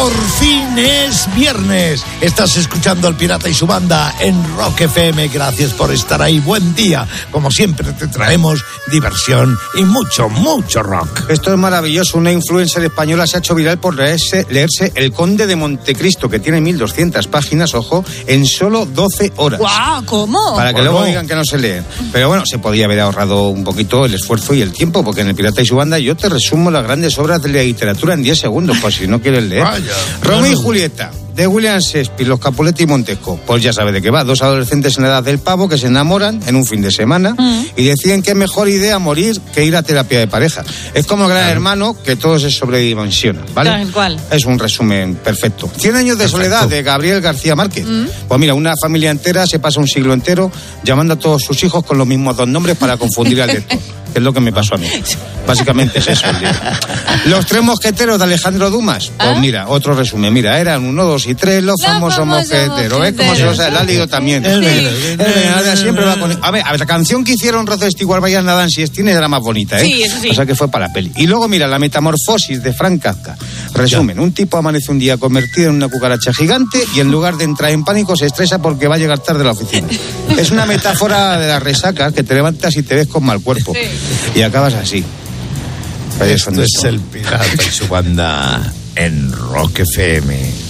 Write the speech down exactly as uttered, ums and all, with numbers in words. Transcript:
Por fin es viernes. Estás escuchando al Pirata y su banda en Rock F M. Gracias por estar ahí. Buen día. Como siempre te traemos diversión y mucho, mucho rock. Esto es maravilloso. Una influencer española se ha hecho viral por leerse, leerse El Conde de Montecristo, que tiene mil doscientas páginas, ojo, en solo doce horas. ¡Guau! ¿Cómo? Para que Bueno. luego digan que no se lee. Pero bueno, se podía haber ahorrado un poquito el esfuerzo y el tiempo, porque en El Pirata y su banda yo te resumo las grandes obras de la literatura en diez segundos, por si no quieres leer. Vaya. Romeo y Julieta, de William Shakespeare, Los Capuletti y Montesco. Pues ya sabe de qué va. Dos adolescentes en la edad del pavo que se enamoran en un fin de semana mm. y deciden que es mejor idea morir que ir a terapia de pareja. Es como Gran claro. Hermano, que todo se sobredimensiona, ¿vale? Tal cual. Es un resumen perfecto. Cien años de perfecto. Soledad, de Gabriel García Márquez. Mm. Pues mira, una familia entera se pasa un siglo entero llamando a todos sus hijos con los mismos dos nombres para confundir al lector. Que es lo que me pasó a mí. Básicamente es eso el libro. Los tres mosqueteros de Alejandro Dumas. Pues ¿Ah? Mira, otro resumen. Mira, eran uno, dos y tres los la famosos mosqueteros. ¿Ves cómo se los ha leído también? Sí. Sí. Siempre va con... A ver, a ver, la canción que hicieron Rod Stewart, Brian Adams y Sting era la más bonita, ¿eh? Sí, eso sí. O sea que fue para la peli. Y luego, mira, La Metamorfosis de Frank Kafka. Resumen, ya. Un tipo amanece un día convertido en una cucaracha gigante y en lugar de entrar en pánico se estresa porque va a llegar tarde a la oficina. Es una metáfora de las resacas, que te levantas y te ves con mal cuerpo. Sí. Y acabas así. Esto es El Pirata y su banda en Rock F M.